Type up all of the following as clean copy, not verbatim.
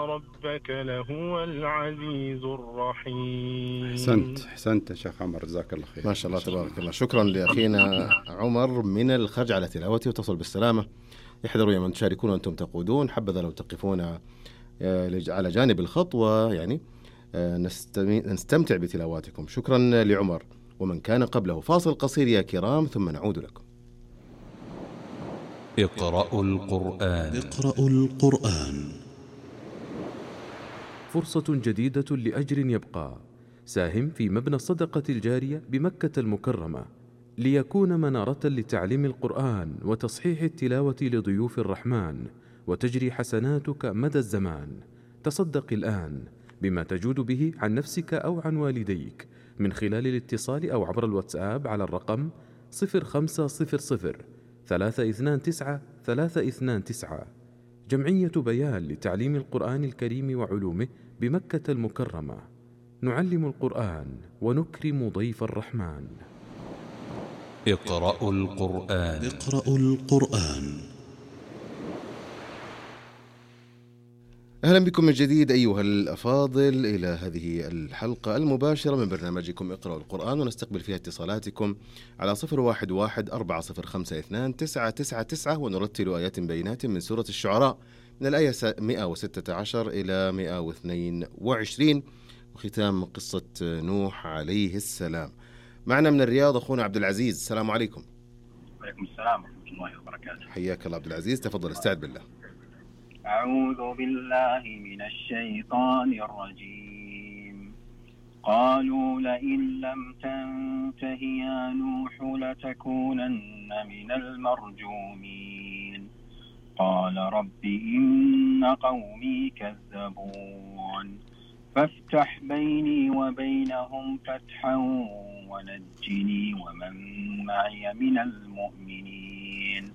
ربك لهو العزيز الرحيم. أحسنت يا شيخ عمر، جزاك الله خير. ما شاء الله تبارك الله. شكرا لأخينا عمر من الخرج على تلاوته، وتصل بالسلامة. احذروا يا من تشاركون وأنتم تقودون، حبذا لو تقفون على جانب الخطوة، يعني نستمتع بتلاواتكم. شكرا لعمر ومن كان قبله. فاصل قصير يا كرام ثم نعود لكم. اقرأوا القرآن. اقرأوا القرآن. فرصة جديدة لأجر يبقى. ساهم في مبنى الصدقة الجارية بمكة المكرمة ليكون منارة لتعليم القرآن وتصحيح التلاوة لضيوف الرحمن، وتجري حسناتك مدى الزمان. تصدق الآن بما تجود به عن نفسك أو عن والديك من خلال الاتصال أو عبر الواتساب على الرقم 0500 329 329. جمعية بيان لتعليم القرآن الكريم وعلومه بمكة المكرمة. نعلم القرآن ونكرم ضيف الرحمن. اقرأوا القرآن. اقرأوا القرآن. أهلا بكم من جديد أيها الأفاضل إلى هذه الحلقة المباشرة من برنامجكم اقرأوا القرآن، ونستقبل فيها اتصالاتكم على 011-402-2999، ونرتل آيات بينات من سورة الشعراء من الآية 116 إلى 122، وختام قصة نوح عليه السلام. معنا من الرياض أخونا عبد العزيز. السلام عليكم. وعليكم السلام ورحمة الله وبركاته. حياك الله عبد العزيز، تفضل استعد بالله. أعوذ بالله من الشيطان الرجيم. قالوا لئن لم تنته يا نوح لتكونن من المرجومين. قال رب إن قومي كذبون فافتح بيني وبينهم فتحا ونجني ومن معي من المؤمنين.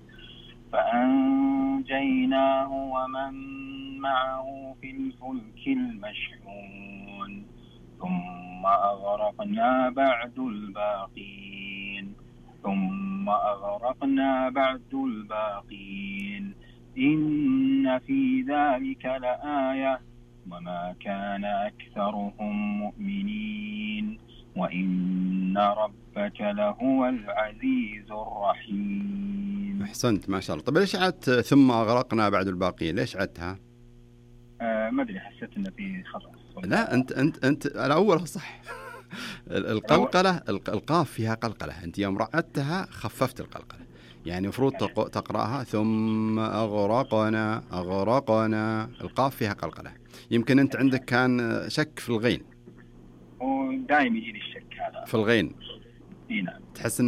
فأنجيناه ومن معه في الفلك المشحون ثم أغرقنا بعد الباقين إن في ذلك لآية وما كان أكثرهم مؤمنين وإن ربك لهو العزيز الرحيم. أحسنت ما شاء الله. طيب ليش عدت ثم أغرقنا بعد الباقين؟ ليش عدتها؟ ما أدري، حسيت إنه في خطأ. لا أنت على أولها صح. القلقلة القاف فيها قلقلة، أنت يوم رعدتها خففت القلقلة، يعني المفروض تقرأها ثم أغرقنا. القاف فيها قلقلة. يمكن أنت عندك كان شك في الغين، ودائما يجيني الشك هذا في الغين. نعم. تحس